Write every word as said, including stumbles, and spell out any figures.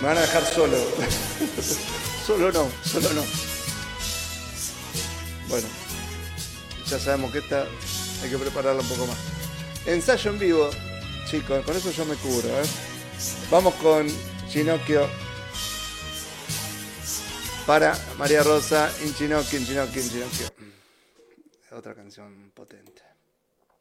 Me van a dejar solo. Solo no, solo no. Bueno, ya sabemos que esta hay que prepararla un poco más. Ensayo en vivo, chicos, con eso yo me cubro, ¿eh? Vamos con Chinocchio para María Rosa, Inchinocchio, Inchinocchio, Inchinocchio. Otra canción potente.